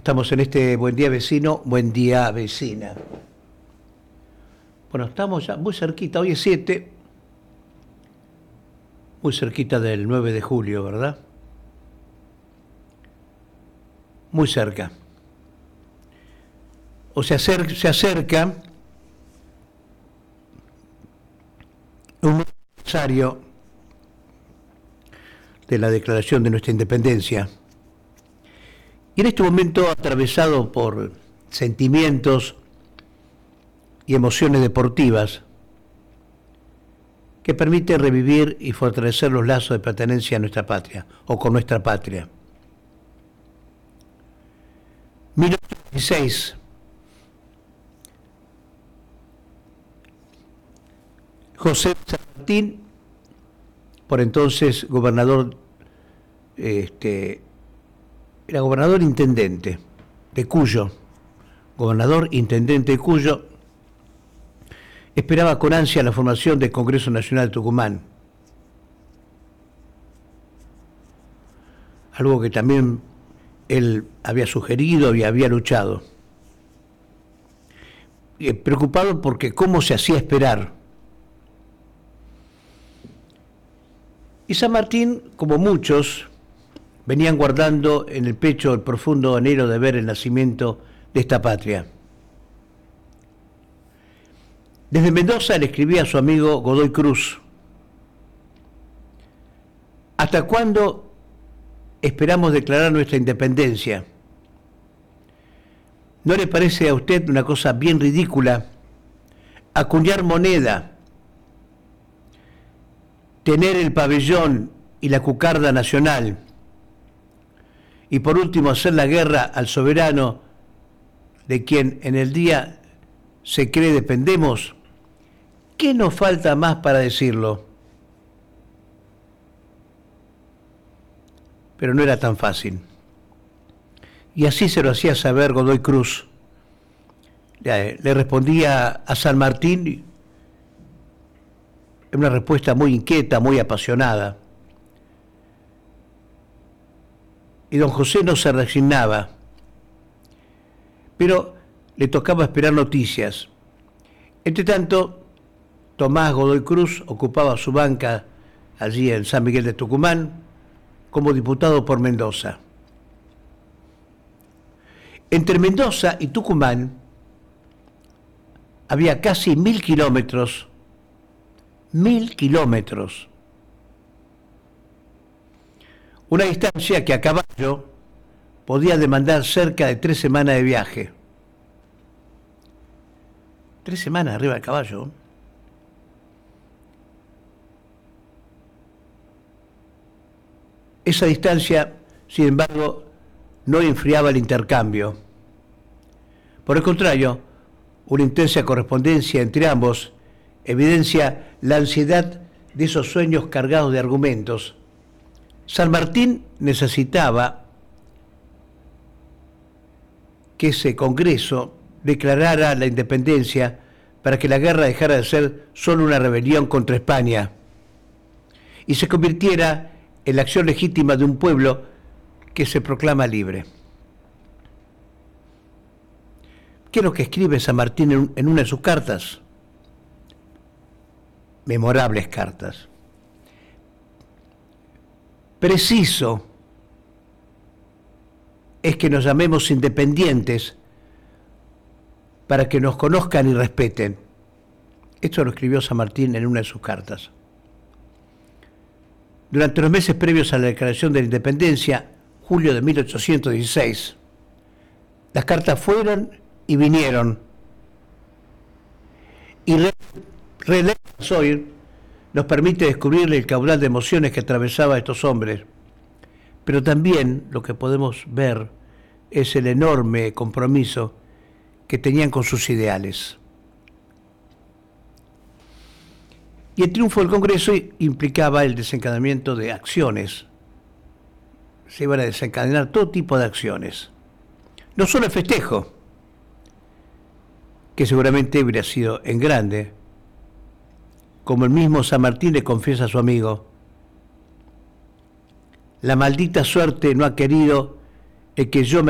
Estamos en este Buen Día Vecino, Buen Día Vecina. Bueno, estamos ya muy cerquita, hoy es 7, muy cerquita del 9 de julio, ¿verdad? Muy cerca. O se acerca un aniversario de la declaración de nuestra independencia. Y en este momento, atravesado por sentimientos y emociones deportivas que permiten revivir y fortalecer los lazos de pertenencia a nuestra patria, o con nuestra patria. 1916. José San Martín, por entonces gobernador, era gobernador intendente de Cuyo, esperaba con ansia la formación del Congreso Nacional de Tucumán, algo que también él había sugerido y había luchado. Preocupado porque cómo se hacía esperar. Y San Martín, como muchos, venían guardando en el pecho el profundo anhelo de ver el nacimiento de esta patria. Desde Mendoza le escribía a su amigo Godoy Cruz: ¿hasta cuándo esperamos declarar nuestra independencia? ¿No le parece a usted una cosa bien ridícula acuñar moneda, tener el pabellón y la cucarda nacional, y por último hacer la guerra al soberano de quien en el día se cree dependemos? ¿Qué nos falta más para decirlo? Pero no era tan fácil. Y así se lo hacía saber Godoy Cruz. Le respondía a San Martín en una respuesta muy inquieta, muy apasionada. Y don José no se resignaba, pero le tocaba esperar noticias. Entre tanto, Tomás Godoy Cruz ocupaba su banca allí en San Miguel de Tucumán como diputado por Mendoza. Entre Mendoza y Tucumán había casi 1000 kilómetros. 1000 kilómetros. Una distancia que a caballo podía demandar cerca de 3 semanas de viaje. 3 semanas arriba del caballo. Esa distancia, sin embargo, no enfriaba el intercambio. Por el contrario, una intensa correspondencia entre ambos evidencia la ansiedad de esos sueños cargados de argumentos. San Martín necesitaba que ese Congreso declarara la independencia para que la guerra dejara de ser solo una rebelión contra España y se convirtiera en la acción legítima de un pueblo que se proclama libre. ¿Qué es lo que escribe San Martín en una de sus cartas? Memorables cartas. Preciso es que nos llamemos independientes para que nos conozcan y respeten. Esto lo escribió San Martín en una de sus cartas. Durante los meses previos a la declaración de la independencia, julio de 1816, las cartas fueron y vinieron. Y releerlas hoy nos permite descubrir el caudal de emociones que atravesaba a estos hombres. Pero también lo que podemos ver es el enorme compromiso que tenían con sus ideales. Y el triunfo del Congreso implicaba el desencadenamiento de acciones. Se iban a desencadenar todo tipo de acciones. No solo el festejo, que seguramente hubiera sido en grande, como el mismo San Martín le confiesa a su amigo: la maldita suerte no ha querido que yo me